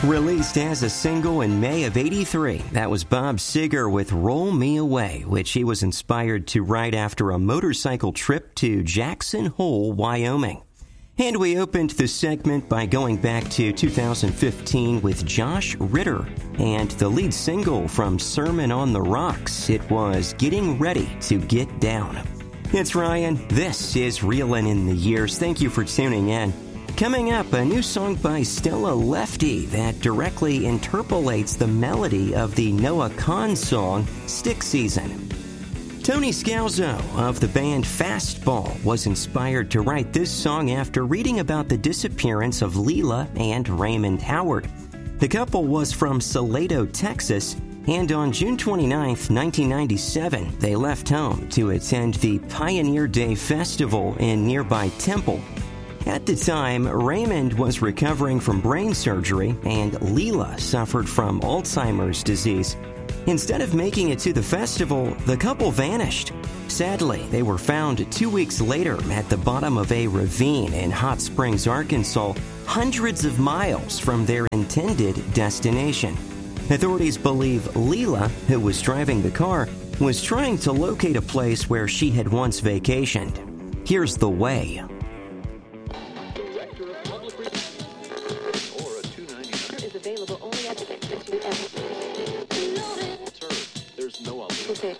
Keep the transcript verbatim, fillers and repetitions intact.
Released as a single in May of eighty-three, that was Bob Seger with Roll Me Away, which he was inspired to write after a motorcycle trip to Jackson Hole, Wyoming. And we opened the segment by going back to two thousand fifteen with Josh Ritter and the lead single from Sermon on the Rocks. It was Getting Ready to Get Down. It's Ryan. This is Reelin' in the Years. Thank you for tuning in. Coming up, a new song by Stella Lefty that directly interpolates the melody of the Noah Kahan song, Stick Season. Tony Scalzo of the band Fastball was inspired to write this song after reading about the disappearance of Leela and Raymond Howard. The couple was from Salado, Texas, and on June twenty-ninth, nineteen ninety-seven, they left home to attend the Pioneer Day Festival in nearby Temple. At the time, Raymond was recovering from brain surgery and Leela suffered from Alzheimer's disease. Instead of making it to the festival, the couple vanished. Sadly, they were found two weeks later at the bottom of a ravine in Hot Springs, Arkansas, hundreds of miles from their intended destination. Authorities believe Leela, who was driving the car, was trying to locate a place where she had once vacationed. Here's The Way. Is available only at the